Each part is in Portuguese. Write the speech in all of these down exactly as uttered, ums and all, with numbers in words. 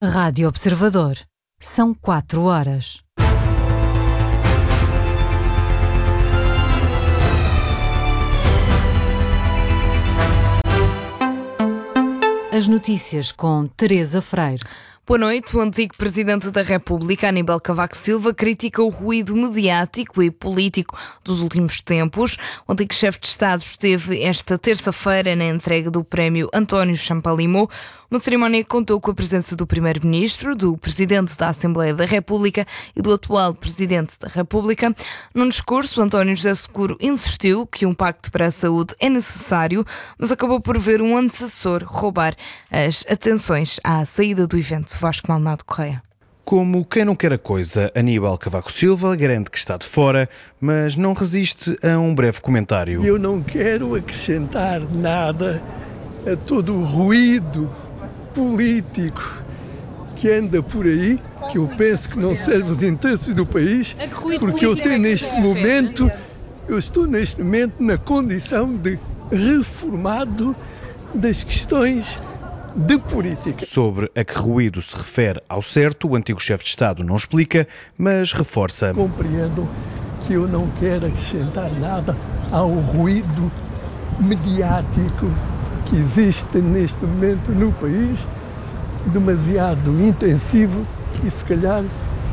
Rádio Observador. São quatro horas. As notícias com Teresa Freire. Boa noite. O antigo Presidente da República, Aníbal Cavaco Silva, critica o ruído mediático e político dos últimos tempos. O antigo chefe de Estado esteve esta terça-feira na entrega do prémio António Champalimau, uma cerimónia que contou com a presença do Primeiro-Ministro, do Presidente da Assembleia da República e do atual Presidente da República. Num discurso, António José Seguro insistiu que um pacto para a saúde é necessário, mas acabou por ver um antecessor roubar as atenções à saída do evento. Vasco Maldonado Correia. Como quem não quer a coisa, Aníbal Cavaco Silva garante que está de fora, mas não resiste a um breve comentário. Eu não quero acrescentar nada a todo o ruído político que anda por aí, que eu penso que não serve aos interesses do país, porque eu tenho neste momento, eu estou neste momento na condição de reformado das questões de política. Sobre a que ruído se refere ao certo, o antigo chefe de Estado não explica, mas reforça. Compreendo que eu não quero acrescentar nada ao ruído mediático que existe neste momento no país, demasiado intensivo e se calhar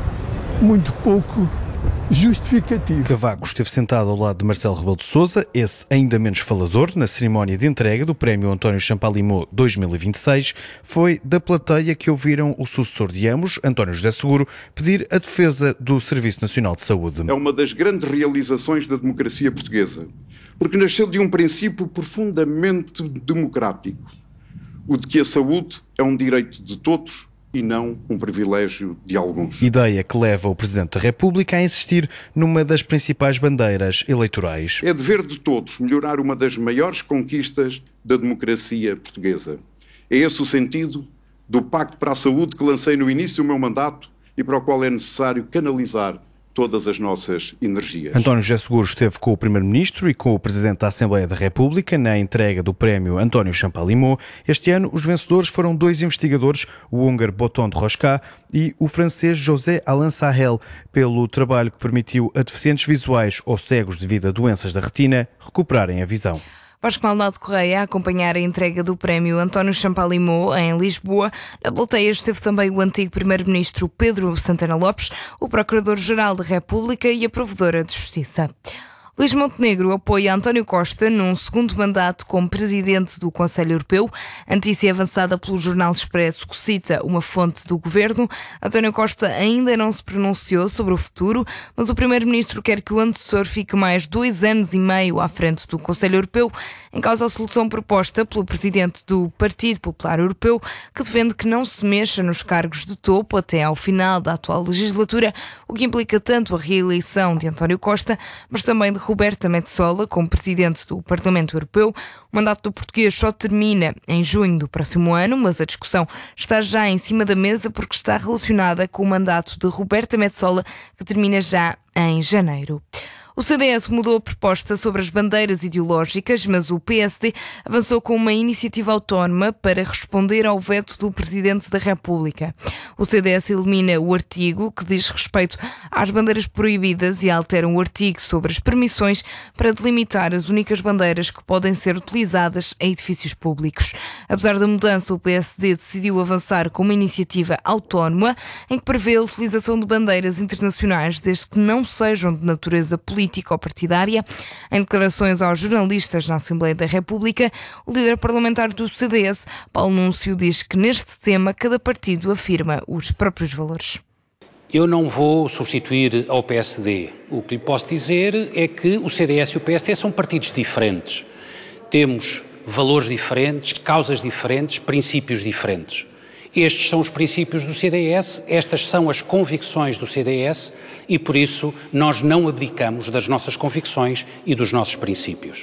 muito pouco justificativo. Cavaco esteve sentado ao lado de Marcelo Rebelo de Sousa, esse ainda menos falador, na cerimónia de entrega do prémio António Champalimau dois mil e vinte e seis. Foi da plateia que ouviram o sucessor de ambos, António José Seguro, pedir a defesa do Serviço Nacional de Saúde. É uma das grandes realizações da democracia portuguesa, porque nasceu de um princípio profundamente democrático, o de que a saúde é um direito de todos e não um privilégio de alguns. Ideia que leva o Presidente da República a insistir numa das principais bandeiras eleitorais. É dever de todos melhorar uma das maiores conquistas da democracia portuguesa. É esse o sentido do Pacto para a Saúde que lancei no início do meu mandato e para o qual é necessário canalizar todas as nossas energias. António José Seguro esteve com o Primeiro-Ministro e com o Presidente da Assembleia da República na entrega do prémio António Champalimau. Este ano, os vencedores foram dois investigadores, o húngaro Botond Rosca e o francês José Alain Sahel, pelo trabalho que permitiu a deficientes visuais ou cegos devido a doenças da retina recuperarem a visão. Vasco Maldonado Correia a acompanhar a entrega do prémio António Champalimau em Lisboa. Na plateia esteve também o antigo Primeiro-Ministro Pedro Santana Lopes, o Procurador-Geral da República e a Provedora de Justiça. Luís Montenegro apoia António Costa num segundo mandato como Presidente do Conselho Europeu. A notícia avançada pelo Jornal Expresso, que cita uma fonte do Governo. António Costa ainda não se pronunciou sobre o futuro, mas o Primeiro-Ministro quer que o antecessor fique mais dois anos e meio à frente do Conselho Europeu, em causa a solução proposta pelo Presidente do Partido Popular Europeu, que defende que não se mexa nos cargos de topo até ao final da atual legislatura, o que implica tanto a reeleição de António Costa, mas também de Roberta Metsola como Presidente do Parlamento Europeu. O mandato do português só termina em junho do próximo ano, mas a discussão está já em cima da mesa porque está relacionada com o mandato de Roberta Metsola, que termina já em janeiro. O C D S mudou a proposta sobre as bandeiras ideológicas, mas o P S D avançou com uma iniciativa autónoma para responder ao veto do Presidente da República. O C D S elimina o artigo que diz respeito às bandeiras proibidas e altera o artigo sobre as permissões para delimitar as únicas bandeiras que podem ser utilizadas em edifícios públicos. Apesar da mudança, o P S D decidiu avançar com uma iniciativa autónoma em que prevê a utilização de bandeiras internacionais desde que não sejam de natureza política ou partidária. Em declarações aos jornalistas na Assembleia da República, o líder parlamentar do C D S, Paulo Núncio, diz que neste tema cada partido afirma os próprios valores. Eu não vou substituir ao P S D. O que lhe posso dizer é que o C D S e o P S D são partidos diferentes. Temos valores diferentes, causas diferentes, princípios diferentes. Estes são os princípios do C D S, estas são as convicções do C D S e, por isso, nós não abdicamos das nossas convicções e dos nossos princípios.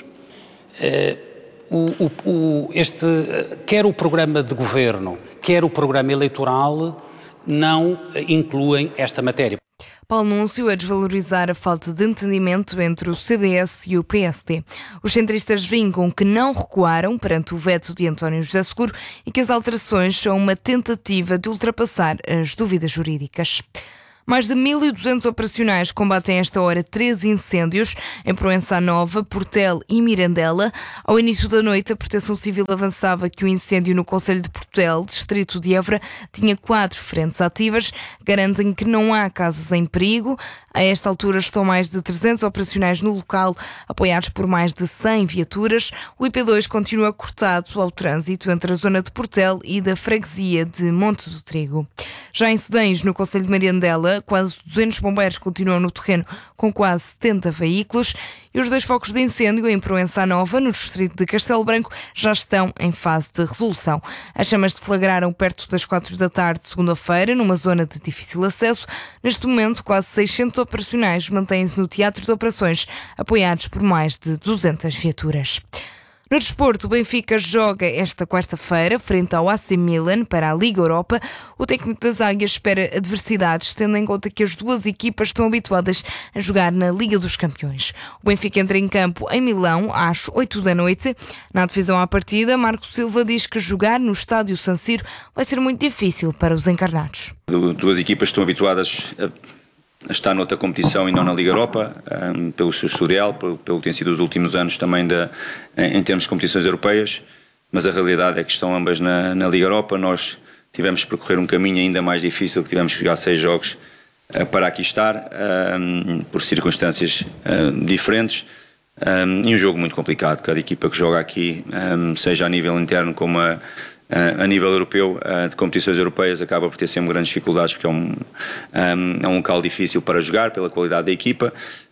Uh, o, o, este, quer o programa de governo, quer o programa eleitoral, não incluem esta matéria. Paulo Núncio a desvalorizar a falta de entendimento entre o C D S e o P S D. Os centristas vincam que não recuaram perante o veto de António José Seguro e que as alterações são uma tentativa de ultrapassar as dúvidas jurídicas. Mais de mil e duzentos operacionais combatem esta hora três incêndios em Proença Nova, Portel e Mirandela. Ao início da noite, a Proteção Civil avançava que o incêndio no concelho de Portel, distrito de Évora, tinha quatro frentes ativas. Garantem que não há casas em perigo. A esta altura estão mais de trezentos operacionais no local, apoiados por mais de cem viaturas. O I P dois continua cortado ao trânsito entre a zona de Portel e da freguesia de Monte do Trigo. Já em Sedães, no concelho de Mirandela, quase duzentos bombeiros continuam no terreno com quase setenta veículos e os dois focos de incêndio em Proença Nova, no distrito de Castelo Branco, já estão em fase de resolução. As chamas deflagraram perto das quatro da tarde, segunda-feira, numa zona de difícil acesso. Neste momento, quase seiscentos operacionais mantêm-se no teatro de operações, apoiados por mais de duzentas viaturas. No desporto, o Benfica joga esta quarta-feira frente ao A C Milan para a Liga Europa. O técnico das Águias espera adversidades, tendo em conta que as duas equipas estão habituadas a jogar na Liga dos Campeões. O Benfica entra em campo em Milão às oito da noite. Na divisão à partida, Marco Silva diz que jogar no estádio San Siro vai ser muito difícil para os encarnados. Duas equipas estão habituadas a está noutra competição e não na Liga Europa, um, pelo seu historial, pelo, pelo que tem sido os últimos anos também de, em, em termos de competições europeias, mas a realidade é que estão ambas na, na Liga Europa. Nós tivemos que percorrer um caminho ainda mais difícil, que tivemos que jogar seis jogos uh, para aqui estar, um, por circunstâncias uh, diferentes, um, e um jogo muito complicado. Cada equipa que joga aqui, um, seja a nível interno como a Uh, a nível europeu, uh, de competições europeias, acaba por ter sempre grandes dificuldades, porque é um, um, é um local difícil para jogar pela qualidade da equipa,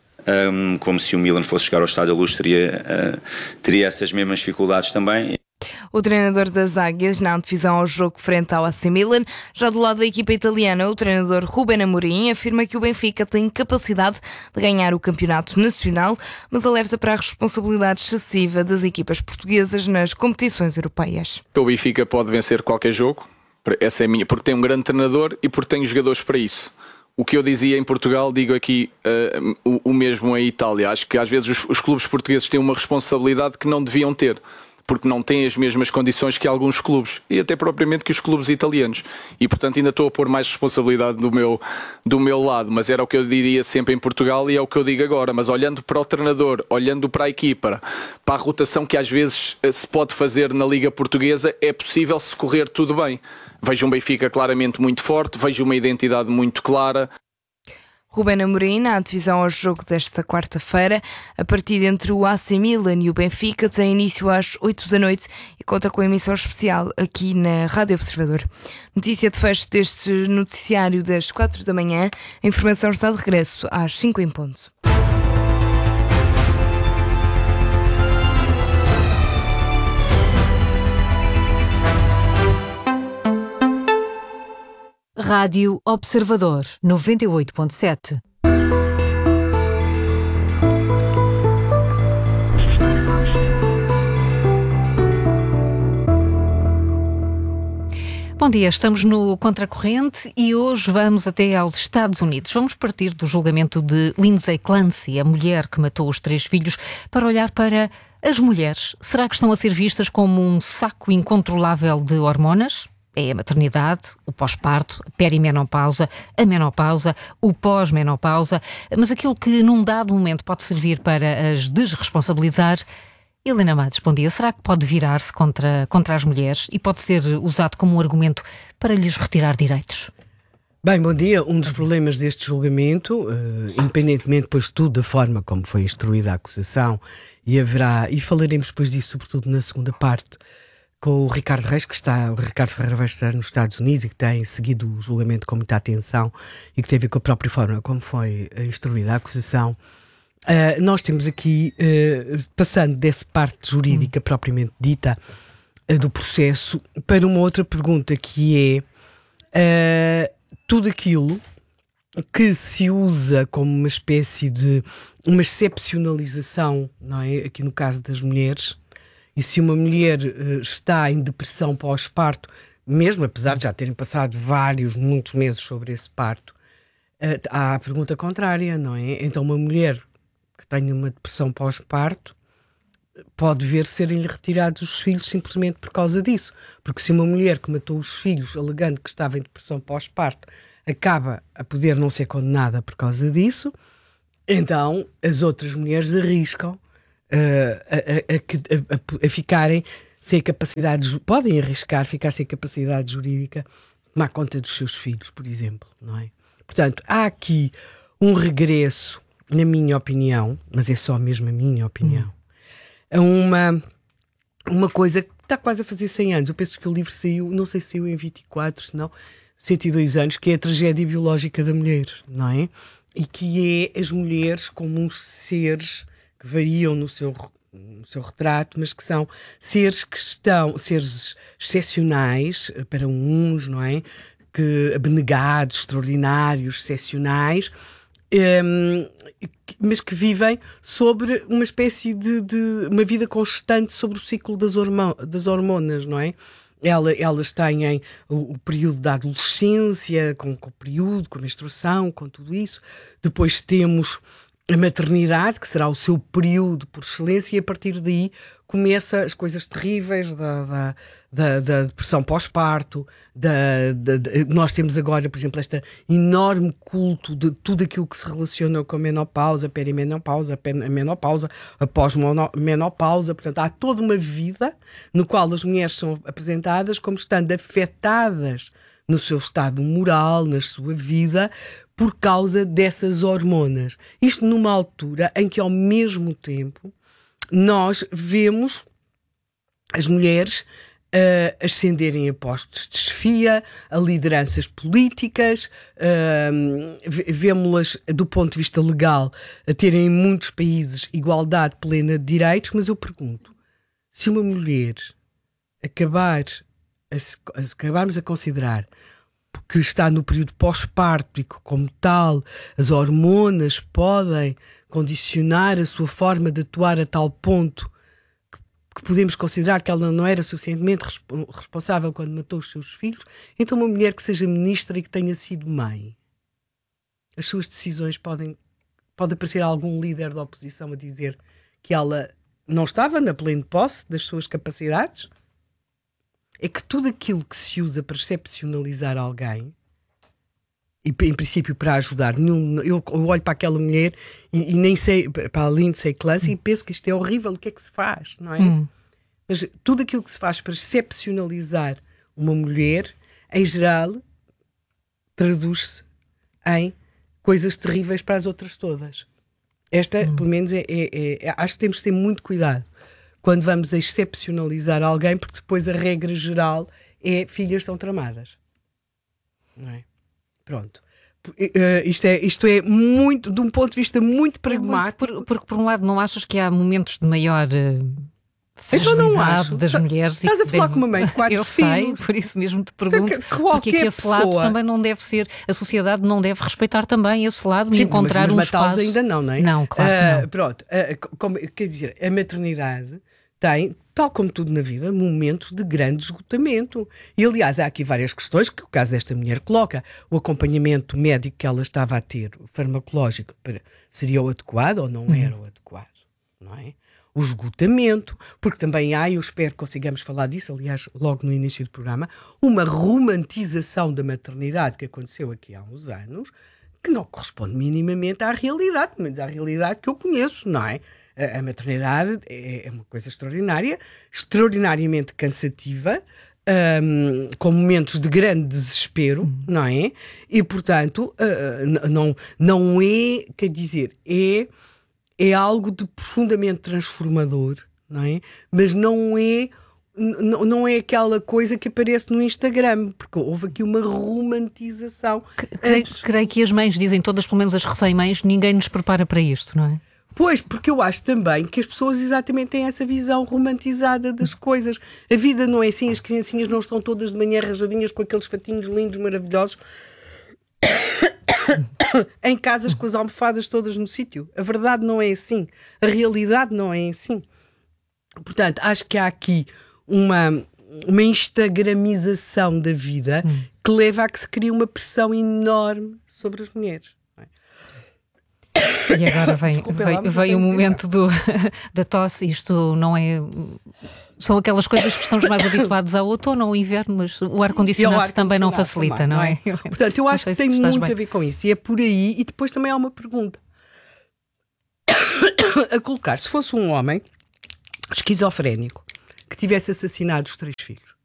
um, como se o Milan fosse jogar ao Estádio da Luz, teria, uh, teria essas mesmas dificuldades também. O treinador das Águias na antevisão ao jogo frente ao A C Milan. Já do lado da equipa italiana, o treinador Ruben Amorim afirma que o Benfica tem capacidade de ganhar o campeonato nacional, mas alerta para a responsabilidade excessiva das equipas portuguesas nas competições europeias. O Benfica pode vencer qualquer jogo, essa é a minha, porque tem um grande treinador e porque tem jogadores para isso. O que eu dizia em Portugal, digo aqui uh, o, o mesmo em Itália. Acho que às vezes os, os clubes portugueses têm uma responsabilidade que não deviam ter, porque não têm as mesmas condições que alguns clubes, e até propriamente que os clubes italianos. E, portanto, ainda estou a pôr mais responsabilidade do meu, do meu lado, mas era o que eu diria sempre em Portugal e é o que eu digo agora. Mas olhando para o treinador, olhando para a equipa, para a rotação que às vezes se pode fazer na Liga Portuguesa, é possível se correr tudo bem. Vejo um Benfica claramente muito forte, vejo uma identidade muito clara. Ruben Amorim, na divisão ao jogo desta quarta-feira. A partida entre o A C Milan e o Benfica tem início às oito da noite e conta com a emissão especial aqui na Rádio Observador. Notícia de fecho deste noticiário das quatro da manhã. A informação está de regresso às cinco em ponto. Rádio Observador, noventa e oito ponto sete. Bom dia, estamos no Contracorrente e hoje vamos até aos Estados Unidos. Vamos partir do julgamento de Lindsay Clancy, a mulher que matou os três filhos, para olhar para as mulheres. Será que estão a ser vistas como um saco incontrolável de hormonas? É a maternidade, o pós-parto, a perimenopausa, a menopausa, o pós-menopausa, mas aquilo que num dado momento pode servir para as desresponsabilizar. Helena Matos, bom dia. Será que pode virar-se contra, contra as mulheres e pode ser usado como um argumento para lhes retirar direitos? Bem, bom dia. Um dos problemas deste julgamento, uh, independentemente depois de tudo da forma como foi instruída a acusação, e haverá, e falaremos depois disso sobretudo na segunda parte, com o Ricardo Reis, que está, o Ricardo Ferreira Reis está nos Estados Unidos e que tem seguido o julgamento com muita atenção e que tem a ver com a própria forma como foi instruída a acusação. Uh, nós temos aqui, uh, passando dessa parte jurídica hum. propriamente dita uh, do processo, para uma outra pergunta que é uh, tudo aquilo que se usa como uma espécie de uma excepcionalização, não é? Aqui no caso das mulheres. E se uma mulher uh, está em depressão pós-parto, mesmo apesar de já terem passado vários, muitos meses sobre esse parto, há a pergunta contrária, não é? Então uma mulher que tenha uma depressão pós-parto pode ver serem-lhe retirados os filhos simplesmente por causa disso. Porque se uma mulher que matou os filhos alegando que estava em depressão pós-parto acaba a poder não ser condenada por causa disso, então as outras mulheres arriscam uh, a, a, a, a ficarem sem capacidade, podem arriscar ficar sem capacidade jurídica de tomar conta dos seus filhos, por exemplo, não é? Portanto, há aqui um regresso, na minha opinião, mas é só mesmo a minha opinião, hum. a uma, uma coisa que está quase a fazer cem anos. Eu penso que o livro saiu, não sei se saiu em vinte e quatro, se não, cento e dois anos, que é a tragédia biológica da mulher, não é? E que é as mulheres como uns seres que variam no seu, no seu retrato, mas que são seres que estão, seres excepcionais para uns, não é? Que abnegados, extraordinários, excepcionais, um, mas que vivem sobre uma espécie de, de uma vida constante sobre o ciclo das, hormo- das hormonas, não é? Ela, elas têm o, o período da adolescência, com, com o período, com a menstruação, com tudo isso. Depois temos a maternidade, que será o seu período por excelência, e a partir daí começa as coisas terríveis da, da, da, da depressão pós-parto. Da, da, da, nós temos agora, por exemplo, este enorme culto de tudo aquilo que se relaciona com a menopausa, a perimenopausa, a menopausa, a pós-menopausa. Portanto, há toda uma vida no qual as mulheres são apresentadas como estando afetadas no seu estado moral, na sua vida, por causa dessas hormonas. Isto numa altura em que, ao mesmo tempo, nós vemos as mulheres uh, ascenderem a postos de chefia, a lideranças políticas, uh, vemos-las, do ponto de vista legal, a terem em muitos países igualdade plena de direitos, mas eu pergunto, se uma mulher acabar a, acabarmos a considerar que está no período pós-parto e que, como tal, as hormonas podem condicionar a sua forma de atuar a tal ponto que, que podemos considerar que ela não era suficientemente resp- responsável quando matou os seus filhos, então uma mulher que seja ministra e que tenha sido mãe, as suas decisões podem... Pode aparecer algum líder da oposição a dizer que ela não estava na plena posse das suas capacidades? É que tudo aquilo que se usa para excepcionalizar alguém, e em princípio para ajudar, nenhum, eu, eu olho para aquela mulher e, e nem sei, para a Lindsay Clancy, hum. e penso que isto é horrível, o que é que se faz, não é? Hum. Mas tudo aquilo que se faz para excepcionalizar uma mulher, em geral, traduz-se em coisas terríveis para as outras todas. Esta, hum. pelo menos, é, é, é, acho que temos de ter muito cuidado quando vamos a excepcionalizar alguém, porque depois a regra geral é filhas estão tramadas. Não é? Pronto. Uh, isto, é, isto é muito, de um ponto de vista muito pragmático. É muito, porque, por um lado, não achas que há momentos de maior uh, fragilidade então não acho. das mulheres? Estás a falar deve... com uma mãe de quatro Eu filhos. sei, por isso mesmo te pergunto, então, porque é que esse pessoa... lado também não deve ser, a sociedade não deve respeitar também esse lado. Sim, e encontrar mas, mas um espaço. ainda não, não é? Não, claro que não. Uh, pronto, uh, como, quer dizer, a maternidade tem, tal como tudo na vida, momentos de grande esgotamento. E, aliás, há aqui várias questões que o caso desta mulher coloca. O acompanhamento médico que ela estava a ter, farmacológico, para, seria o adequado ou não era o adequado? Não é? O esgotamento, porque também há, eu espero que consigamos falar disso, aliás, logo no início do programa, uma romantização da maternidade que aconteceu aqui há uns anos, que não corresponde minimamente à realidade, mas à realidade que eu conheço, não é? A maternidade é uma coisa extraordinária, extraordinariamente cansativa, um, com momentos de grande desespero, uhum. não é? E, portanto, uh, não, não é, quer dizer, é, é algo de profundamente transformador, não é? Mas não é, não, não é aquela coisa que aparece no Instagram, porque houve aqui uma romantização. Creio, creio que as mães dizem, todas, pelo menos as recém-mães, ninguém nos prepara para isto, não é? Pois, porque eu acho também que as pessoas exatamente têm essa visão romantizada das coisas. A vida não é assim, as criancinhas não estão todas de manhã rajadinhas com aqueles fatinhos lindos, maravilhosos, em casas com as almofadas todas no sítio. A verdade não é assim. A realidade não é assim. Portanto, acho que há aqui uma, uma instagramização da vida hum. que leva a que se crie uma pressão enorme sobre as mulheres. E agora vem, Desculpa, vem, vem o momento do, da tosse. Isto não é... São aquelas coisas que estamos mais habituados ao outono ou ao inverno, mas o ar-condicionado ar também não facilita, também, não é? Não é? Portanto, eu acho que tem muito bem. a ver com isso. E é por aí. E depois também há uma pergunta a colocar. Se fosse um homem esquizofrénico que tivesse assassinado os três filhos,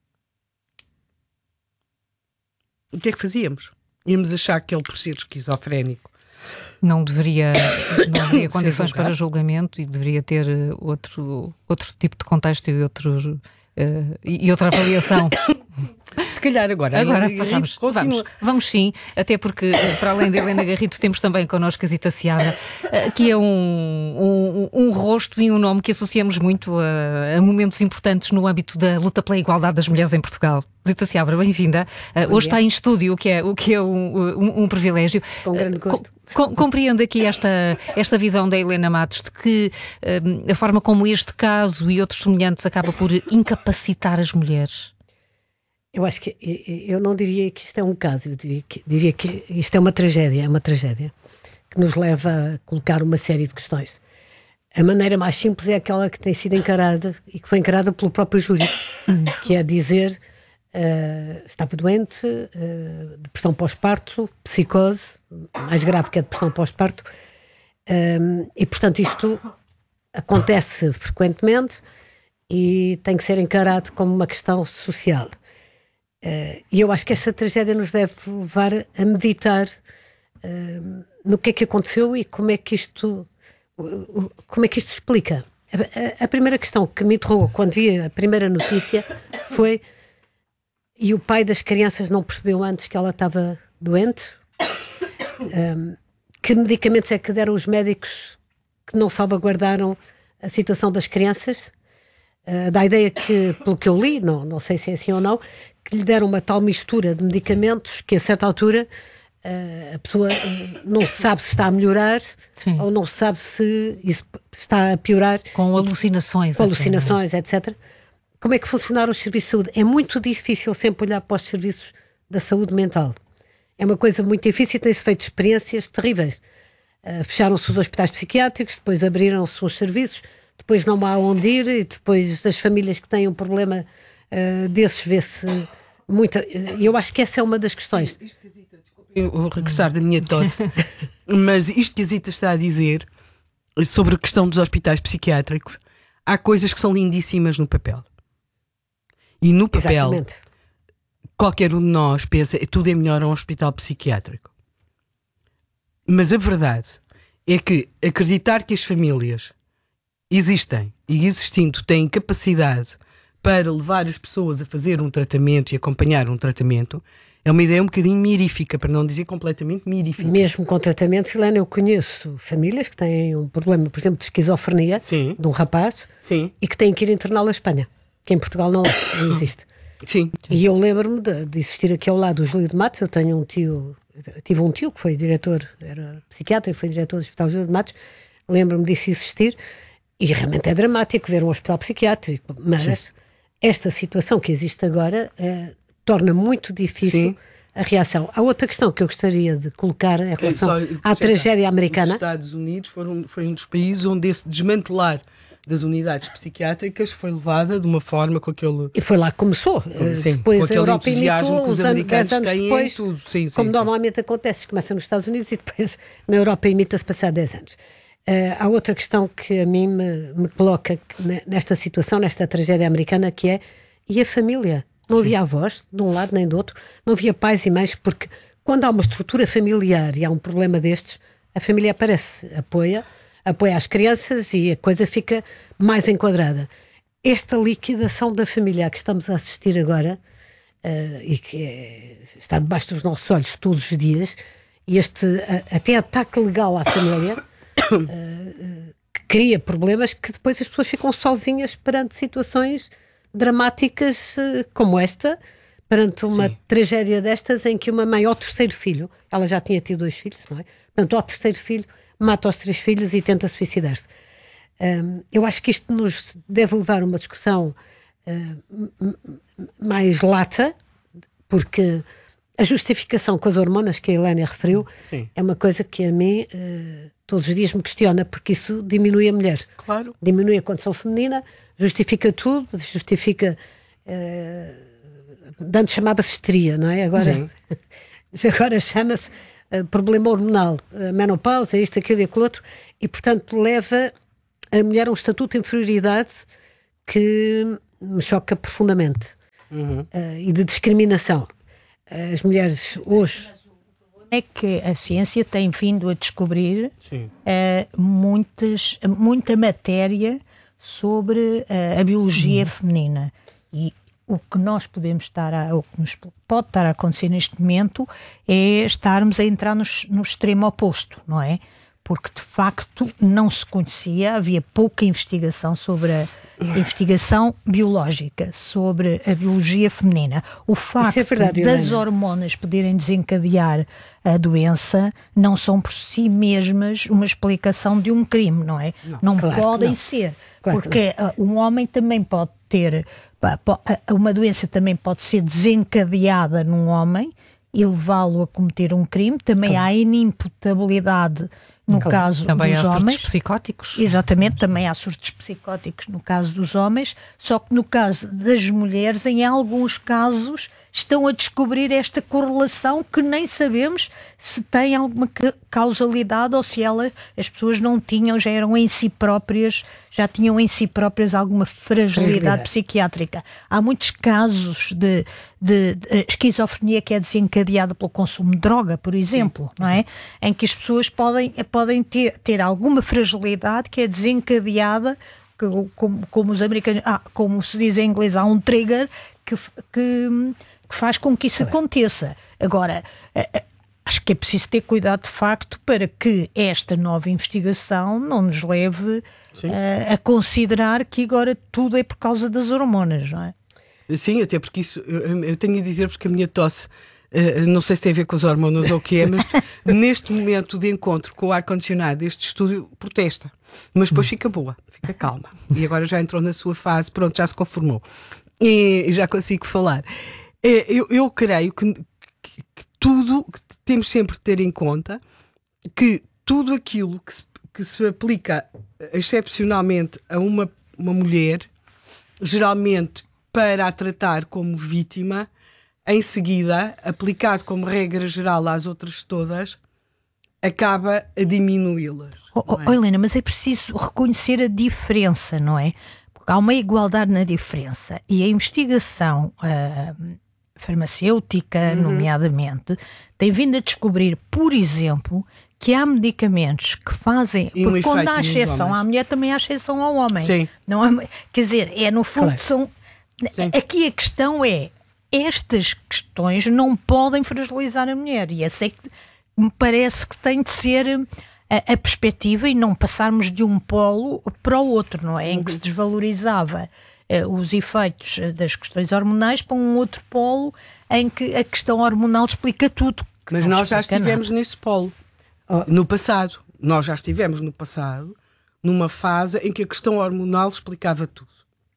o que é que fazíamos? Íamos achar que ele, por ser esquizofrénico, não deveria, não haveria condições para julgamento e deveria ter outro, outro tipo de contexto e, outro, uh, e outra avaliação. Se calhar agora. Agora passamos. Vamos, vamos sim, até porque para além de Helena Garrido temos também connosco a Zita Seabra, que é um, um, um rosto e um nome que associamos muito a, a momentos importantes no âmbito da luta pela igualdade das mulheres em Portugal. Zita Seabra, bem-vinda. Uh, hoje está em estúdio, o que é, o que é um, um, um privilégio. Com grande gosto. Com, compreendo aqui esta, esta visão da Helena Matos de que um, a forma como este caso e outros semelhantes acaba por incapacitar as mulheres. Eu acho que, eu não diria que isto é um caso, eu diria que, diria que isto é uma tragédia, é uma tragédia que nos leva a colocar uma série de questões. A maneira mais simples é aquela que tem sido encarada e que foi encarada pelo próprio júri, que é dizer uh, estava doente, uh, depressão pós-parto, psicose, mais grave que a depressão pós-parto, um, e portanto isto acontece frequentemente e tem que ser encarado como uma questão social. Uh, e eu acho que esta tragédia nos deve levar a meditar uh, no que é que aconteceu e como é que isto, uh, como é que isto se explica. A, a, a primeira questão que me interrogou quando vi a primeira notícia foi: e o pai das crianças não percebeu antes que ela estava doente? Um, que medicamentos é que deram os médicos que não salvaguardaram a situação das crianças? Uh, dá a ideia que, pelo que eu li, não, não sei se é assim ou não, que lhe deram uma tal mistura de medicamentos que a certa altura uh, a pessoa uh, não sabe se está a melhorar. Sim. Ou não sabe se isso está a piorar. Com alucinações. Com alucinações, etcétera. Como é que funcionaram os serviços de saúde? É muito difícil sempre olhar para os serviços da saúde mental. É uma coisa muito difícil e tem-se feito experiências terríveis. Uh, fecharam-se os hospitais psiquiátricos, depois abriram-se os serviços, depois não há onde ir e depois as famílias que têm um problema uh, desses vê-se muita... E eu acho que essa é uma das questões. Isto, isto que a Zita, desculpa, eu vou regressar da minha tosse, mas isto que a Zita está a dizer sobre a questão dos hospitais psiquiátricos, há coisas que são lindíssimas no papel. E no papel, exatamente, qualquer um de nós pensa que tudo é melhor a um hospital psiquiátrico. Mas a verdade é que acreditar que as famílias existem e existindo têm capacidade para levar as pessoas a fazer um tratamento e acompanhar um tratamento é uma ideia um bocadinho mirífica, para não dizer completamente mirífica. Mesmo com tratamento, Helena, eu conheço famílias que têm um problema, por exemplo, de esquizofrenia, sim, de um rapaz, sim, e que têm que ir interná-lo à Espanha, que em Portugal não, não existe. Sim, sim. E eu lembro-me de, de existir aqui ao lado do Júlio de Matos. Eu tenho um tio, tive um tio que foi diretor, era psiquiatra e foi diretor do Hospital Júlio de Matos. Lembro-me disso existir e realmente é dramático ver um hospital psiquiátrico, mas sim, esta situação que existe agora é, torna muito difícil, sim, a reação. Há outra questão que eu gostaria de colocar em relação é, só, à tragédia americana. Os Estados Unidos foram, foi um dos países onde esse desmantelar das unidades psiquiátricas foi levada de uma forma com aquele... E foi lá que começou. Sim, depois a Europa imitou, uns anos, dez anos depois, tudo. Sim, sim, como sim, normalmente acontece, começa nos Estados Unidos e depois na Europa imita-se passar dez anos. Uh, há outra questão que a mim me, me coloca nesta situação, nesta tragédia americana, que é, e a família? Não sim, havia avós de um lado nem do outro, não havia pais e mães, porque quando há uma estrutura familiar e há um problema destes, a família aparece, apoia, apoia as crianças e a coisa fica mais enquadrada. Esta liquidação da família que estamos a assistir agora, uh, e que é, está debaixo dos nossos olhos todos os dias, e este uh, até ataque legal à família, uh, uh, que cria problemas que depois as pessoas ficam sozinhas perante situações dramáticas uh, como esta, perante uma sim, tragédia destas em que uma mãe ao terceiro filho, ela já tinha tido dois filhos, não é? Portanto, ao terceiro filho mata os três filhos e tenta suicidar-se. Um, eu acho que isto nos deve levar a uma discussão uh, mais lata, porque a justificação com as hormonas que a Helena referiu Sim. é uma coisa que a mim uh, todos os dias me questiona, porque isso diminui a mulher. Claro. Diminui a condição feminina, justifica tudo, justifica... Uh, antes chamava-se histeria, não é? Agora, agora chama-se uh, problema hormonal, uh, menopausa, isto, aquilo e aquilo outro, e portanto leva a mulher a um estatuto de inferioridade que me choca profundamente, uhum. uh, e de discriminação. As mulheres hoje... É que a ciência tem vindo a descobrir uh, muitas, muita matéria sobre uh, a biologia uhum. feminina, e o que nós podemos estar a, o que nos pode estar a acontecer neste momento é estarmos a entrar no, no extremo oposto, não é? Porque de facto não se conhecia, havia pouca investigação sobre a, a investigação biológica, sobre a biologia feminina. O facto é verdade, das Helena. hormonas poderem desencadear a doença não são por si mesmas uma explicação de um crime, não é? Não, não claro podem não. ser, claro porque um homem também pode ter... Uma doença também pode ser desencadeada num homem e levá-lo a cometer um crime. Também claro. há inimputabilidade no claro. caso também dos há homens. surtos psicóticos. Exatamente, também há surtos psicóticos no caso dos homens, só que no caso das mulheres, em alguns casos, estão a descobrir esta correlação que nem sabemos se tem alguma causalidade ou se ela, as pessoas não tinham, já eram em si próprias, já tinham em si próprias alguma fragilidade psiquiátrica. Há muitos casos de, de, de esquizofrenia que é desencadeada pelo consumo de droga, por exemplo, sim, não é? Sim. Em que as pessoas podem, podem ter, ter alguma fragilidade que é desencadeada, que, como, como os americanos, ah, como se diz em inglês, há um trigger que, que que faz com que isso claro. aconteça. Agora, acho que é preciso ter cuidado de facto para que esta nova investigação não nos leve a, a considerar que agora tudo é por causa das hormonas, não é? Sim, até porque isso, eu, eu tenho a dizer-vos que a minha tosse, uh, não sei se tem a ver com as hormonas ou o que é, mas neste momento de encontro com o ar-condicionado, este estúdio protesta, mas depois fica boa, fica calma. E agora já entrou na sua fase, pronto, já se conformou. E, e já consigo falar. Eu, eu creio que, que, que tudo, que temos sempre que ter em conta que tudo aquilo que se, que se aplica excepcionalmente a uma, uma mulher, geralmente para a tratar como vítima, em seguida, aplicado como regra geral às outras todas, acaba a diminuí-las. Oh, oh, oh, Helena, mas é preciso reconhecer a diferença, não é? Porque há uma igualdade na diferença e a investigação... Uh, farmacêutica, uhum. nomeadamente, tem vindo a descobrir, por exemplo, que há medicamentos que fazem... E porque um quando há exceção à mulher, também há exceção ao homem. Sim. Não há, quer dizer, é no fundo... Claro. São, aqui a questão é, estas questões não podem fragilizar a mulher. E essa é que me parece que tem de ser a, a perspectiva e não passarmos de um polo para o outro, não é? Em que se desvalorizava os efeitos das questões hormonais para um outro polo em que a questão hormonal explica tudo. Mas nós já estivemos nesse polo no passado. Nós já estivemos no passado numa fase em que a questão hormonal explicava tudo.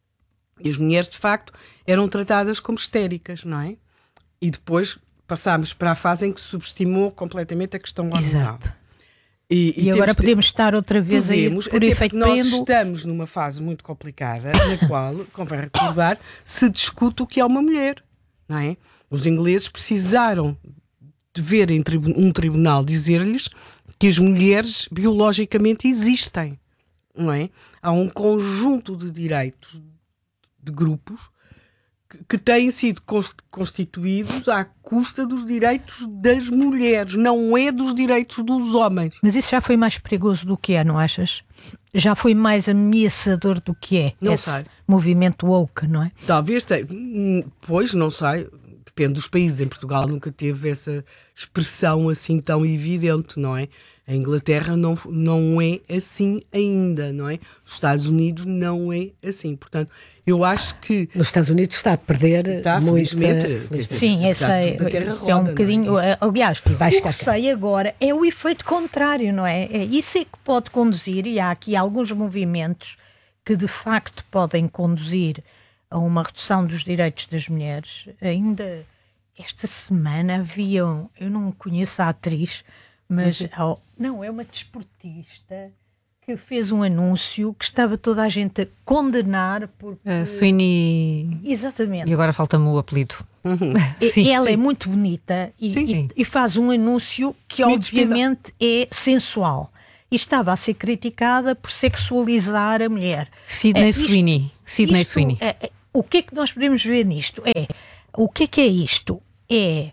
E as mulheres, de facto, eram tratadas como histéricas, não é? E depois passámos para a fase em que se subestimou completamente a questão hormonal. Exato. E, e, e agora podemos estar outra vez podemos, aí por efeito nós pêndulo. Estamos numa fase muito complicada na qual, convém recordar, se discute o que é uma mulher, não é? Os ingleses precisaram de ver em tribu- um tribunal dizer-lhes que as mulheres biologicamente existem, não é? Há um conjunto de direitos de grupos que têm sido constituídos à custa dos direitos das mulheres, não é dos direitos dos homens. Mas isso já foi mais perigoso do que é, não achas? Já foi mais ameaçador do que é não esse sei. movimento woke, não é? Talvez tenha. Pois, não sei. Depende dos países. Em Portugal nunca teve essa expressão assim tão evidente, não é? A Inglaterra não, não é assim ainda, não é? Os Estados Unidos não é assim. Portanto, eu acho que... Nos Estados Unidos está a perder está, muito. Felizmente. Sim, eu sei. Isso é um bocadinho... É? Aliás, o que sei agora é o efeito contrário, não é? é? Isso é que pode conduzir, e há aqui alguns movimentos que de facto podem conduzir a uma redução dos direitos das mulheres. Ainda esta semana haviam, eu não conheço a atriz, mas uhum. não, é uma desportista que fez um anúncio que estava toda a gente a condenar por... Uh, Sweeney... Exatamente. E agora falta-me o apelido. Uhum. Sim, ela sim. é muito bonita e, e, e faz um anúncio que Sim, obviamente é sensual. E estava a ser criticada por sexualizar a mulher. Sydney é, isto, Sweeney. Sydney isto, Sweeney. É, o que é que nós podemos ver nisto? É, o que é que é isto? É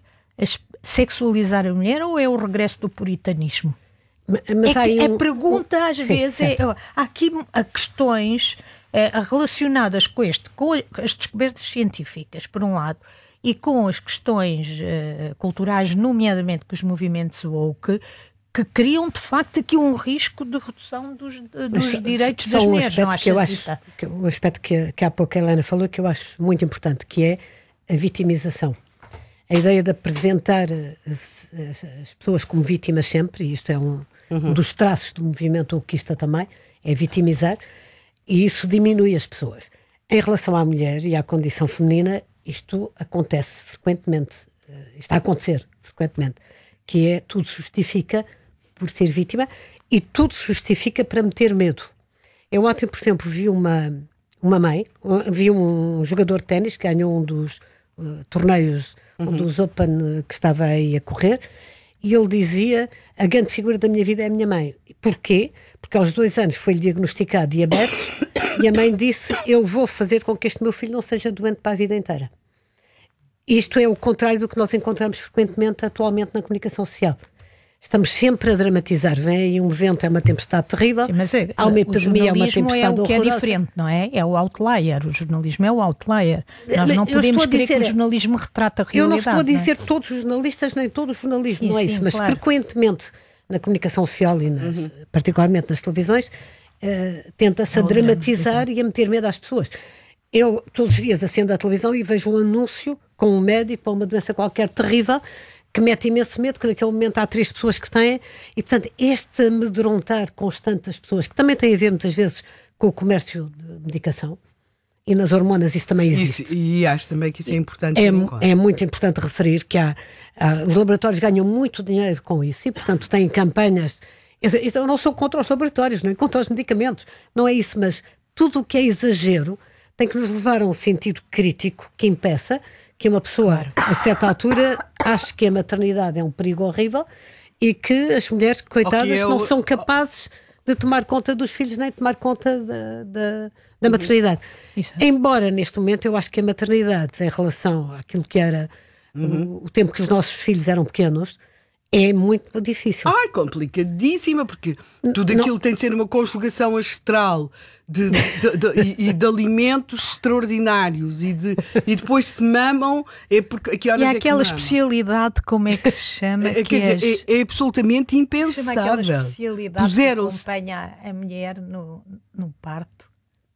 sexualizar a mulher ou é o regresso do puritanismo? Mas é que um... a pergunta às Sim, vezes certo. é... Há aqui questões é, relacionadas com, este, com as descobertas científicas, por um lado, e com as questões uh, culturais, nomeadamente com os movimentos woke, que criam, de facto, aqui um risco de redução dos, dos Mas, direitos das um mulheres. Não que eu acho, que, um aspecto que, que há pouco a Helena falou, que eu acho muito importante, que é a vitimização. A ideia de apresentar as, as, as pessoas como vítimas sempre, e isto é um, uhum. um dos traços do movimento wokeista também, é vitimizar, e isso diminui as pessoas. Em relação à mulher e à condição feminina, isto acontece frequentemente, está a acontecer frequentemente, que é tudo se justifica por ser vítima e tudo se justifica para meter medo. Eu ontem, por exemplo, vi uma, uma mãe, vi um jogador de ténis que ganhou um dos uh, torneios, uhum. um dos Open que estava aí a correr, e ele dizia: a grande figura da minha vida é a minha mãe. Porquê? Porque aos dois anos foi-lhe diagnosticado diabetes e a mãe disse: eu vou fazer com que este meu filho não seja doente para a vida inteira. Isto é o contrário do que nós encontramos frequentemente atualmente na comunicação social. Estamos sempre a dramatizar. Vem aí um vento, é uma tempestade terrível. Sim, mas é, há uma epidemia, é uma tempestade horrorosa. O jornalismo é o que é diferente, não é? É o outlier. O jornalismo é o outlier. Nós não podemos crer que o jornalismo retrata a realidade. Eu não estou a dizer não é? todos os jornalistas, nem todo o jornalismo, sim, não é sim, isso. Mas claro. frequentemente na comunicação social e nas, uhum. particularmente nas televisões, uh, tenta-se a dramatizar e a meter medo às pessoas. Eu todos os dias acendo a televisão e vejo um anúncio com um médico para uma doença qualquer terrível, que mete imenso medo, que naquele momento há três pessoas que têm, e portanto este amedrontar constante das pessoas, que também tem a ver muitas vezes com o comércio de medicação, e nas hormonas isso também existe. Isso, e acho também que isso é importante. É, é muito importante referir que há, há, os laboratórios ganham muito dinheiro com isso, e portanto têm campanhas. Eu, eu não sou contra os laboratórios, nem contra os medicamentos, não é isso, mas tudo o que é exagero tem que nos levar a um sentido crítico que impeça que uma pessoa, a certa altura, ache que a maternidade é um perigo horrível e que as mulheres, coitadas, okay, eu... não são capazes de tomar conta dos filhos nem de tomar conta da, da, da maternidade. Uhum. Embora, neste momento, eu acho que a maternidade, em relação àquilo que era uhum. o, o tempo que os nossos filhos eram pequenos, é muito difícil. Ah, complicadíssima, porque tudo aquilo não... tem de ser uma conjugação astral de, de, de, de, e de alimentos extraordinários e, de, e depois se mamam. É porque, a que horas e há é aquela que especialidade, como é que se chama? É, que quer dizer, é, é absolutamente impensável. Chama aquela especialidade Puseram que acompanha a mulher no, no parto.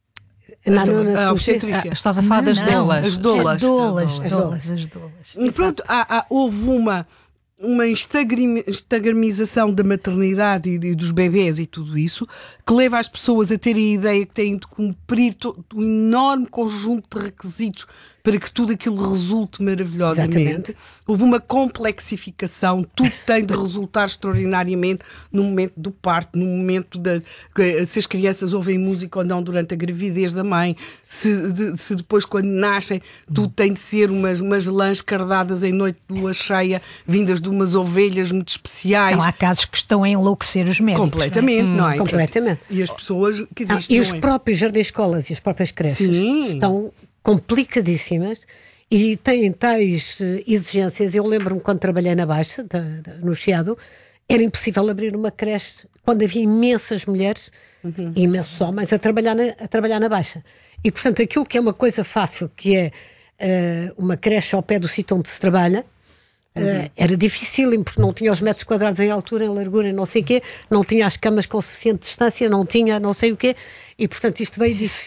Não, não, não, a obstetrícia. Ah, estás a falar das doulas. As doulas. As doulas, as doulas, as doulas. Pronto, há, há, houve uma... uma instagramização da maternidade e, e dos bebés e tudo isso, que leva as pessoas a terem a ideia que têm de cumprir todo, um enorme conjunto de requisitos para que tudo aquilo resulte maravilhosamente. Exatamente. Houve uma complexificação, tudo tem de resultar extraordinariamente no momento do parto, no momento da... se as crianças ouvem música ou não durante a gravidez da mãe, se, de, se depois quando nascem, tudo tem de ser umas, umas lãs cardadas em noite de lua cheia, vindas de umas ovelhas muito especiais. Não, há casos que estão a enlouquecer os médicos. Completamente, não é? Não é? Completamente. E as pessoas que existem. Ah, e os é? próprios jardins-escolas e as próprias creches Sim. estão complicadíssimas e têm tais uh, exigências. Eu lembro-me quando trabalhei na Baixa, da, da, no Chiado, era impossível abrir uma creche quando havia imensas mulheres uhum. e imensos homens a trabalhar, na, a trabalhar na Baixa. E, portanto, aquilo que é uma coisa fácil, que é uh, uma creche ao pé do sítio onde se trabalha, uh, uhum. era difícil, porque não tinha os metros quadrados em altura, em largura, não sei o quê, não tinha as camas com suficiente distância, não tinha não sei o quê, e, portanto, isto veio disso.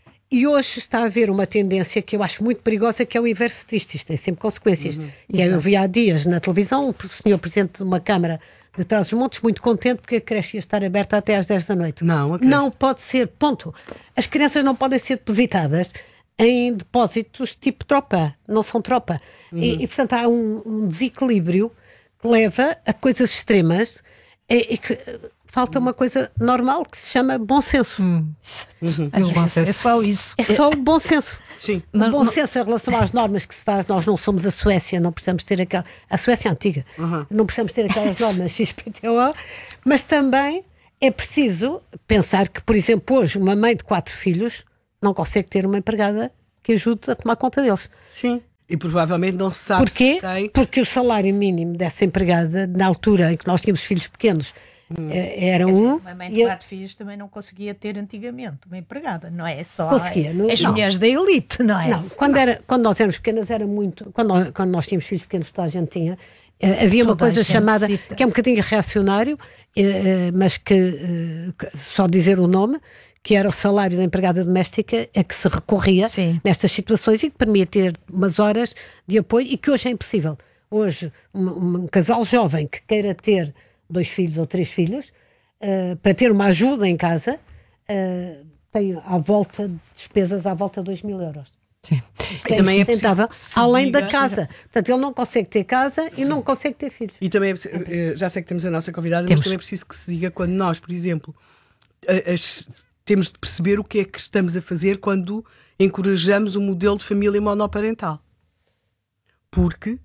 E hoje está a haver uma tendência que eu acho muito perigosa, que é o inverso disto. Isto tem sempre consequências. Uhum. E eu vi há dias na televisão o senhor Presidente de uma Câmara de Trás-os-Montes muito contente porque a creche ia estar aberta até às dez da noite. Não, não pode ser, ponto. As crianças não podem ser depositadas em depósitos tipo tropa, não são tropa. Uhum. E, e, portanto, há um, um desequilíbrio que leva a coisas extremas e, e que falta uma coisa normal que se chama bom senso. Hum. Uhum. É, bom senso. É só isso. É só o bom senso. Sim. O nós, bom senso em relação às normas que se faz. Nós não somos a Suécia, não precisamos ter aquela... A Suécia é antiga. Uhum. Não precisamos ter aquelas normas X P T O, mas também é preciso pensar que, por exemplo, hoje uma mãe de quatro filhos não consegue ter uma empregada que ajude a tomar conta deles. Sim. E provavelmente não se sabe Porquê? Se tem... Porque o salário mínimo dessa empregada, na altura em que nós tínhamos filhos pequenos, hum. era um... Uma mãe de quatro filhos também não conseguia ter antigamente uma empregada, não é? Só conseguia, não, as não. mulheres da elite, não é? Não, quando, era, quando nós éramos pequenas era muito... Quando nós, quando nós tínhamos filhos pequenos, toda a gente tinha... Havia uma Toda coisa chamada, cita. que é um bocadinho reacionário, mas que, só dizer o nome, que era o salário da empregada doméstica, a que se recorria Sim. nestas situações e que permitia ter umas horas de apoio e que hoje é impossível. Hoje, um, um casal jovem que queira ter dois filhos ou três filhos, uh, para ter uma ajuda em casa, uh, tem à volta, despesas à volta de dois mil euros. Sim. E também é preciso além diga, da casa. Portanto, ele não consegue ter casa e não consegue ter filhos. E também, é, já sei que temos a nossa convidada, temos. mas também é preciso que se diga quando nós, por exemplo, as, temos de perceber o que é que estamos a fazer quando encorajamos o modelo de família monoparental. Porque,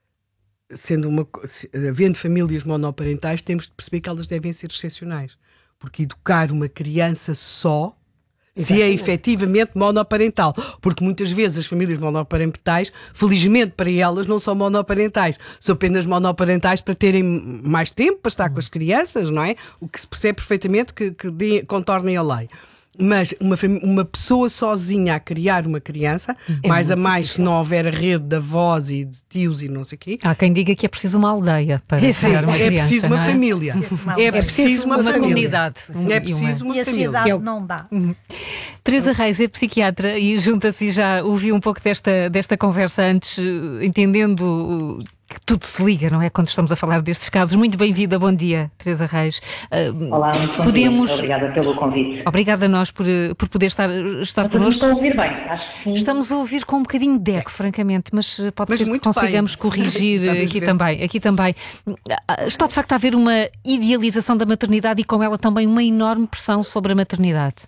sendo uma, havendo famílias monoparentais, temos de perceber que elas devem ser excepcionais. Porque educar uma criança só... se Exatamente. É efetivamente monoparental, porque muitas vezes as famílias monoparentais, felizmente para elas, não são monoparentais, são apenas monoparentais para terem mais tempo para estar com as crianças, não é? O que se percebe perfeitamente que, que de, contornem a lei. Mas uma, uma pessoa sozinha a criar uma criança, é mais a mais difícil. Se não houver a rede de avós e de tios e não sei o quê. Há quem diga que é preciso uma aldeia para é, criar uma é criança. Preciso uma é? família. É, é preciso uma, uma família. comunidade. É preciso uma e a família. cidade não dá. Uhum. Teresa Reis é psiquiatra e junta-se e já ouvi um pouco desta, desta conversa antes, entendendo que tudo se liga, não é? Quando estamos a falar destes casos. Muito bem-vinda, bom dia, Teresa Reis. Uh, Olá, muito bom podemos... dia. Obrigada pelo convite. Obrigada a nós por, por poder estar, estar mas connosco. Estamos a ouvir bem, acho que sim. Estamos a ouvir com um bocadinho de eco, francamente, mas pode mas ser que consigamos bem. corrigir aqui também, aqui também. Está de facto a haver uma idealização da maternidade e com ela também uma enorme pressão sobre a maternidade.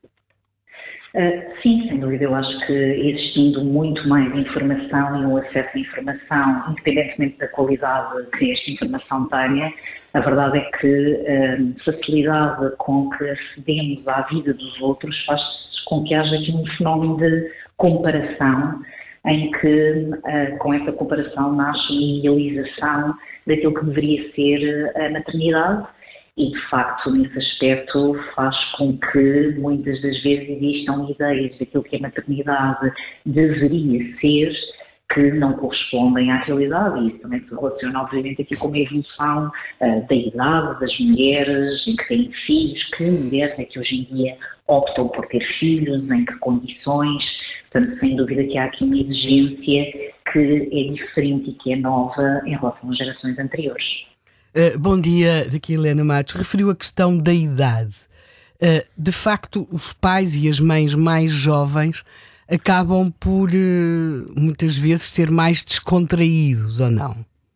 Uh, sim, sem dúvida. Eu acho que existindo muito mais informação e um acesso à informação, independentemente da qualidade que esta informação tenha, a verdade é que a facilidade com que acedemos à vida dos outros faz com que haja aqui um fenómeno de comparação, em que uh, com essa comparação nasce uma idealização daquilo que deveria ser a maternidade. E, de facto, nesse aspecto faz com que muitas das vezes existam ideias daquilo que a maternidade deveria ser que não correspondem à realidade, e isso também se relaciona, obviamente, aqui com a evolução uh, da idade das mulheres que têm filhos, que mulheres é que hoje em dia optam por ter filhos, em que condições. Portanto, sem dúvida que há aqui uma exigência que é diferente e que é nova em relação às gerações anteriores. Uh, bom dia, daqui Helena Matos. Referiu a questão da idade. Uh, de facto, os pais e as mães mais jovens acabam por, uh, muitas vezes, ser mais descontraídos, ou não?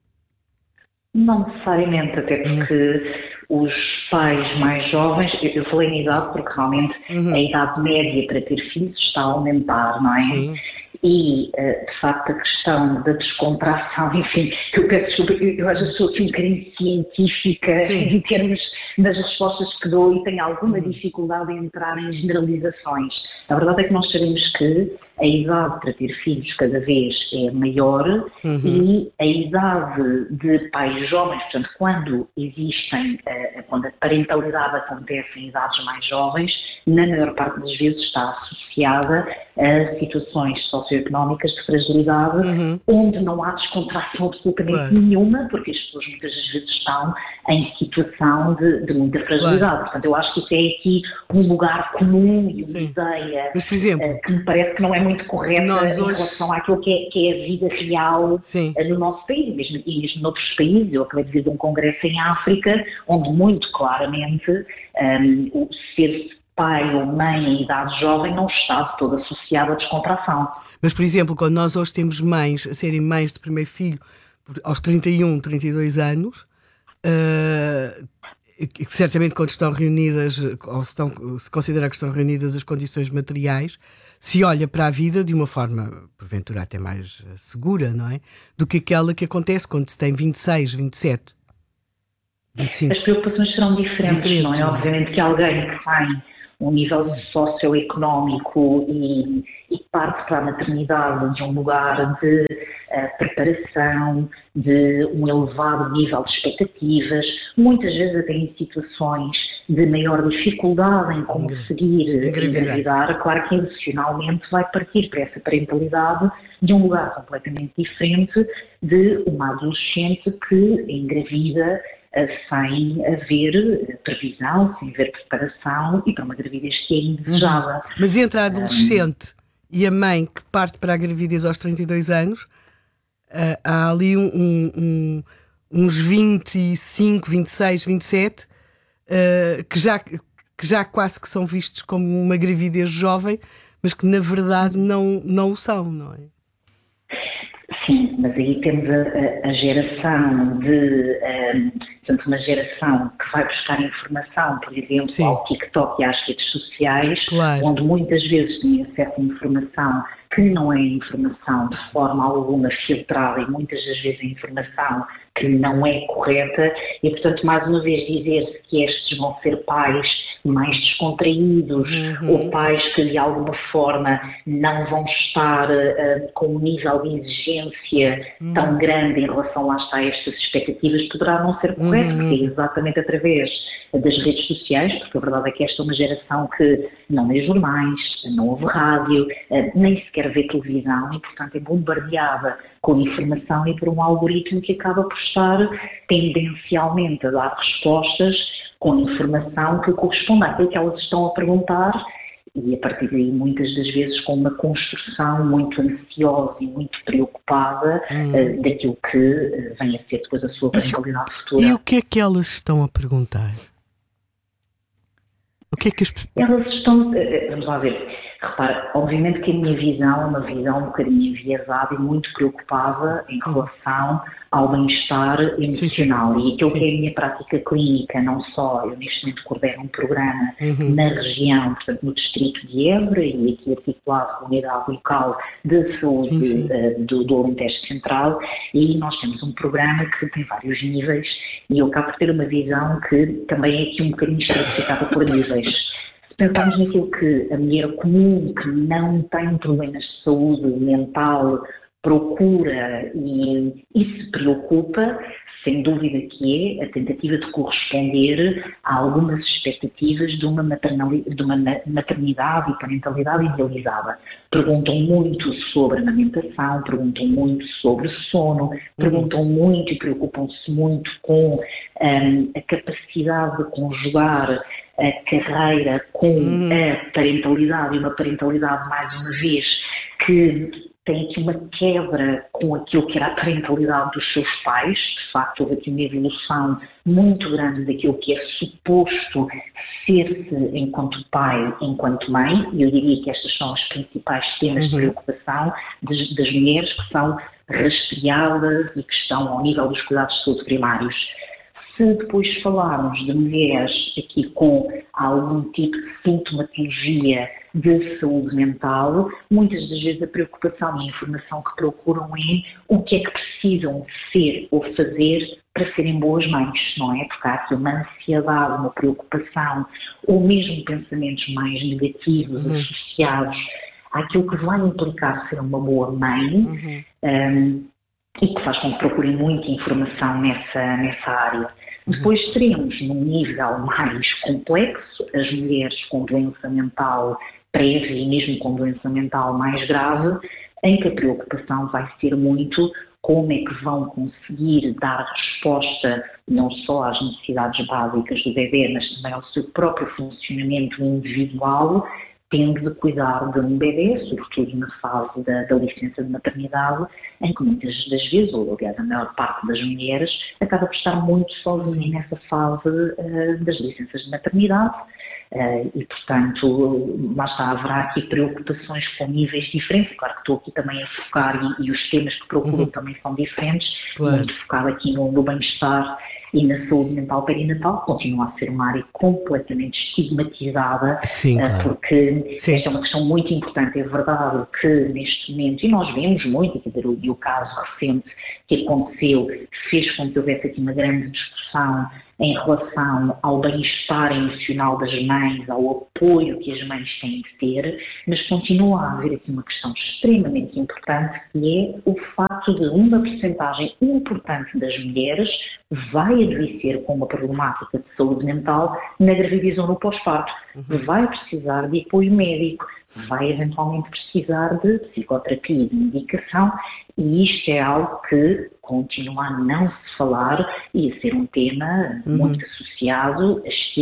Não necessariamente, até porque hum. os pais mais jovens, eu, eu falei em idade porque realmente uhum. a idade média para ter filhos está a aumentar, não é? Sim. E, de facto, a questão da descontração, enfim, eu peço desculpa, eu acho que sou aqui um bocadinho científica Sim. em termos das respostas que dou e tenho alguma uhum. dificuldade em entrar em generalizações. A verdade é que nós sabemos que a idade para ter filhos cada vez é maior uhum. e a idade de pais jovens, portanto, quando existem, quando a parentalidade acontece em idades mais jovens, na maior parte das vezes está associada a situações socioeconómicas de fragilidade, uhum. onde não há descontração absolutamente claro. nenhuma, porque as pessoas muitas das vezes estão em situação de, de muita fragilidade. Claro. Portanto, eu acho que isso é aqui um lugar comum e uma Sim. ideia Mas, por exemplo, uh, que me parece que não é muito correta em hoje... relação àquilo que é, que é a vida real uh, no nosso país, mesmo, e mesmo noutros países. Eu acabei de vir de um congresso em África, onde muito claramente um, o ser pai ou mãe em idade jovem não está de todo associado à descontração. Mas, por exemplo, quando nós hoje temos mães a serem mães de primeiro filho aos trinta e um, trinta e dois anos, uh, que certamente quando estão reunidas, ou se, estão, se considera que estão reunidas as condições materiais, se olha para a vida de uma forma, porventura até mais segura, não é? Do que aquela que acontece quando se tem vinte e seis, vinte e sete, vinte e cinco. As preocupações serão diferentes, diferentes não é? Não é? Obviamente que alguém que tem um nível socioeconómico e, e parte para a maternidade de um lugar de uh, preparação, de um elevado nível de expectativas, muitas vezes até em situações de maior dificuldade em conseguir engravidar, claro que emocionalmente vai partir para essa parentalidade de um lugar completamente diferente de uma adolescente que engravida sem haver previsão, sem haver preparação e para uma gravidez que é indesejada. Uhum. Mas entre a adolescente um... e a mãe que parte para a gravidez aos trinta e dois anos, uh, há ali um, um, um, uns vinte e cinco, vinte e seis, vinte e sete uh, que, já, que já quase que são vistos como uma gravidez jovem, mas que na verdade não, não o são, não é? Sim, mas aí temos a, a geração de, um, portanto, uma geração que vai buscar informação, por exemplo, Sim. ao TikTok e às redes sociais, claro. onde muitas vezes tem acesso a informação que não é informação de forma alguma filtrada e muitas das vezes é informação que não é correta e, portanto, mais uma vez dizer-se que estes vão ser pais mais descontraídos uhum. ou pais que de alguma forma não vão estar uh, com um nível de exigência uhum. tão grande em relação lá está a estas expectativas, poderá não ser correto, uhum. porque é exatamente através das redes sociais, porque a verdade é que esta é uma geração que não lê jornais, não ouve rádio, uh, nem sequer vê televisão e, portanto, é bombardeada com informação e por um algoritmo que acaba por estar tendencialmente a dar respostas com informação que corresponde àquilo que elas estão a perguntar e a partir daí muitas das vezes com uma construção muito ansiosa e muito preocupada hum. uh, daquilo que uh, vem a ser depois a sua parentalidade futura. E o que é que elas estão a perguntar? O que é que as... Elas estão, uh, vamos lá ver, repara, obviamente que a minha visão é uma visão um bocadinho enviesada e muito preocupada em relação ao bem-estar emocional. Sim, sim. E aquilo sim. que é a minha prática clínica, não só, eu neste momento coordeno um programa uhum. na região, portanto no distrito de Évora e aqui articulado com a unidade local de saúde sim, sim. Uh, do, do Alentejo Central, e nós temos um programa que tem vários níveis e eu acabo por ter uma visão que também é aqui um bocadinho estratificada por níveis. Pensamos naquilo que a mulher comum, que não tem problemas de saúde mental, procura e, e se preocupa, sem dúvida que é a tentativa de corresponder a algumas expectativas de uma, de uma maternidade e parentalidade idealizada. Perguntam muito sobre amamentação, perguntam muito sobre sono, perguntam uhum. muito e preocupam-se muito com um, a capacidade de conjugar a carreira com uhum. a parentalidade, e uma parentalidade, mais uma vez, que tem aqui uma quebra com aquilo que era a parentalidade dos seus pais. De facto, houve aqui uma evolução muito grande daquilo que é suposto ser-se enquanto pai, enquanto mãe, e eu diria que estas são as principais temas uhum. de preocupação das, das mulheres que são rastreadas e que estão ao nível dos cuidados de saúde primários. Se depois falarmos de mulheres aqui com algum tipo de sintomatologia de saúde mental, muitas das vezes a preocupação e a informação que procuram é o que é que precisam ser ou fazer para serem boas mães, não é? Porque há aqui uma ansiedade, uma preocupação, ou mesmo pensamentos mais negativos uhum. associados àquilo que vai implicar ser uma boa mãe, uhum. um, e que faz com que procurem muita informação nessa, nessa área. Depois teremos, num nível mais complexo, as mulheres com doença mental prévia e mesmo com doença mental mais grave, em que a preocupação vai ser muito como é que vão conseguir dar resposta não só às necessidades básicas do bebê, mas também ao seu próprio funcionamento individual, tendo de cuidar de um bebê, sobretudo na fase da, da licença de maternidade, em que muitas das vezes, ou aliás a maior parte das mulheres, acaba por estar muito sozinha nessa fase uh, das licenças de maternidade, Uh, e, portanto, lá está, haverá aqui preocupações com níveis diferentes. Claro que estou aqui também a focar, e, e os temas que procuro uhum. também são diferentes, claro. Muito focado aqui no, no bem-estar e na saúde mental perinatal. Continua a ser uma área completamente estigmatizada, Sim, claro. uh, porque Sim. esta é uma questão muito importante. É verdade que neste momento, e nós vemos muito, quer dizer, o, e o caso recente que aconteceu fez com que houvesse aqui uma grande discussão em relação ao bem-estar emocional das mães, ao apoio que as mães têm de ter, mas continua a haver aqui uma questão extremamente importante, que é o facto de uma percentagem importante das mulheres vai adoecer com uma problemática de saúde mental na gravidez ou no pós-parto. Uhum. Vai precisar de apoio médico, vai eventualmente precisar de psicoterapia, de medicação, e isto é algo que continua a não se falar e a ser um tema uhum. muito associado a